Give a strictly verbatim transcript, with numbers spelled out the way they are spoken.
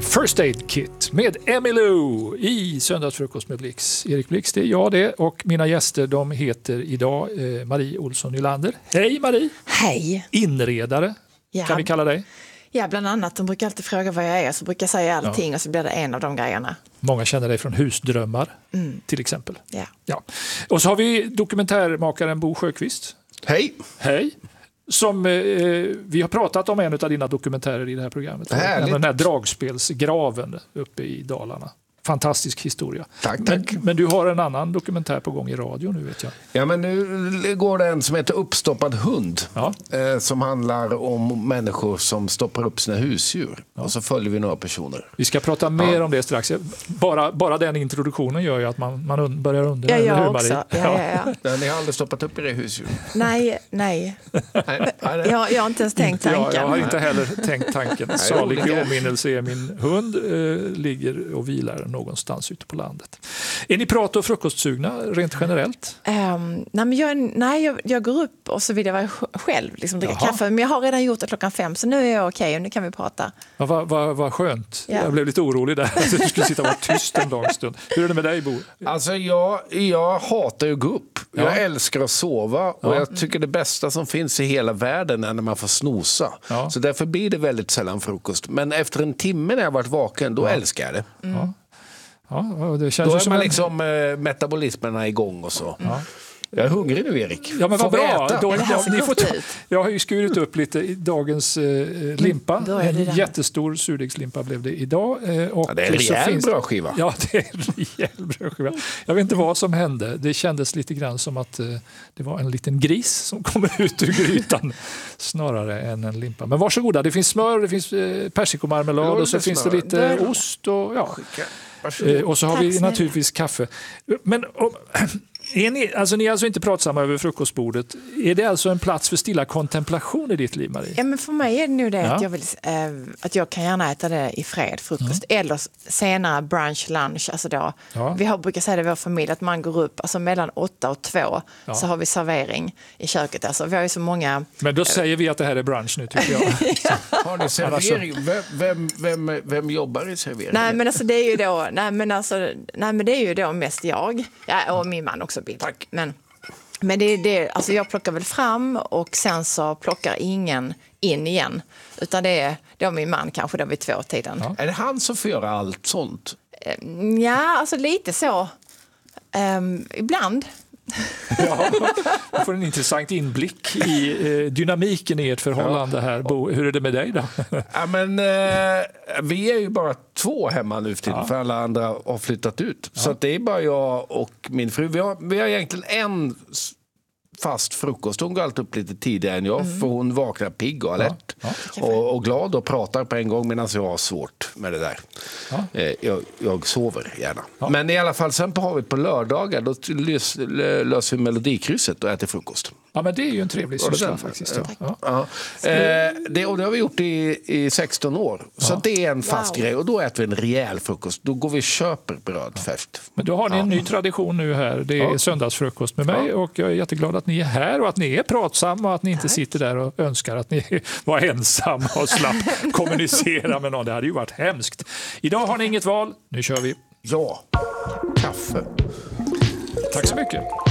First Aid Kit med Emmylou i Söndagsfrukost med Blix. Erik Blix, det är jag det. Och mina gäster, de heter idag eh, Marie Olsson Nylander. Hej Marie! Hej! Inredare, ja. Kan vi kalla dig? Ja, bland annat. De brukar alltid fråga vad jag är, så brukar jag säga allting ja. Och så blir det en av de grejerna. Många känner dig från Husdrömmar, mm. till exempel. Ja. Ja. Och så har vi dokumentärmakaren Bo Sjöqvist. Hej! Hej! Som eh, vi har pratat om en av dina dokumentärer i det här programmet. Härligt. Den här dragspelsgraven uppe i Dalarna. Fantastisk historia. Tack, men, tack. men du har en annan dokumentär på gång i radio nu, vet jag. Ja, men nu går det en som heter Uppstoppad hund. Ja. Eh, som handlar om människor som stoppar upp sina husdjur. Ja. Och så följer vi några personer. Vi ska prata mer ja. om det strax. Bara, bara den introduktionen gör ju att man, man un, börjar undra. Ja, jag också. Ja, ja, ja. Ja. Ni har aldrig stoppat upp era husdjur? Nej, nej. nej, nej. Jag, jag har inte ens tänkt tanken. Ja, jag har inte heller tänkt tanken. Salig åminnelse är min hund. Eh, ligger och vilar någonstans ute på landet. Är ni prat- och frukostsugna rent generellt? Um, nej, men jag, nej jag, jag går upp och så vill jag vara själv, liksom dricka Jaha. kaffe. Men jag har redan gjort det klockan fem, så nu är jag okej och nu kan vi prata. Ja, vad, vad, vad skönt. Ja. Jag blev lite orolig där. Att du skulle sitta och vara tyst en lång stund. Hur är det med dig, Bo? Alltså, jag, jag hatar ju att gå upp. Ja. Jag älskar att sova och ja. jag tycker det bästa som finns i hela världen är när man får snosa. Ja. Så därför blir det väldigt sällan frukost. Men efter en timme när jag varit vaken, då ja. älskar jag det. Mm. Ja. Ja, det känns Då är som man en... liksom eh, metabolismen är igång och så. Ja. Jag är hungrig nu, Erik. Ja, men vad bra. Då, ja, ni får ta, jag har ju skurit upp lite i dagens eh, limpa. En jättestor surdegslimpa blev det idag. Eh, och ja, det är en rejäl finns... brödskiva. Ja, det är en rejäl brödskiva. Jag vet inte vad som hände. Det kändes lite grann som att eh, det var en liten gris som kommer ut ur grytan snarare än en limpa. Men varsågoda, det finns smör, det finns eh, persikomarmelad och så finns smör. det lite Där. ost och ja. Eh, och så har Tack vi snälla. naturligtvis kaffe. Men om, är ni, alltså ni är alltså inte pratsamma över frukostbordet. Är det alltså en plats för stilla kontemplation i ditt liv, Marie? Ja, men för mig är det nog det ja. att, jag vill, äh, att jag kan gärna äta det i fred, frukost. Mm. Eller senare brunch, lunch. Alltså då. Ja. Vi har, brukar säga det i vår familj att man går upp alltså mellan åtta och två ja. så har vi servering i köket. Alltså, vi har ju så många... Men då säger vi att det här är brunch nu, tycker jag. ja. Har ni servering? Vem, vem, vem, vem jobbar i servering? Nej, men alltså det är ju då, nej, men alltså, nej, men det är ju då mest jag. Ja, och min man också. Tack. Men, men det är det, alltså jag plockar väl fram och sen så plockar ingen in igen. Utan det är då min man kanske då vid två tiden. Ja. Är det han som får göra allt sånt? Ja, alltså lite så. Um, ibland. Ja, man får en intressant inblick i eh, dynamiken i ert förhållande här. Bo, hur är det med dig då? Ja, men, eh, vi är ju bara två hemma nu för tiden, ja. för alla andra har flyttat ut. Ja. Så att det är bara jag och min fru. Vi har, vi har egentligen en fast frukost. Hon går alltid upp lite tidigare än jag, mm. för hon vaknar pigg och alert. Ja. Ja. Och, och glad och pratar på en gång, medan jag har svårt med det där. Ja. Eh, jag, jag sover gärna. Ja. Men i alla fall, sen har vi på lördagar, då lös, löser vi Melodikrysset och äter frukost. Ja, men det är ju en trevlig syssla faktiskt. Ja. Ja. Ja. Eh, det, och det har vi gjort i, i sexton år. Så ja. det är en fast wow. grej. Och då äter vi en rejäl frukost. Då går vi och köper bröd ja. färskt. Men då har ni en ja. ny tradition nu här. Det är ja. söndagsfrukost med mig. Ja. Och jag är jätteglad att ni är här och att ni är pratsamma. Och att ni inte sitter där och önskar att ni var ensamma och slapp kommunicera med någon. Det hade ju varit hemskt. Idag har ni inget val. Nu kör vi. Ja, kaffe. Tack så mycket.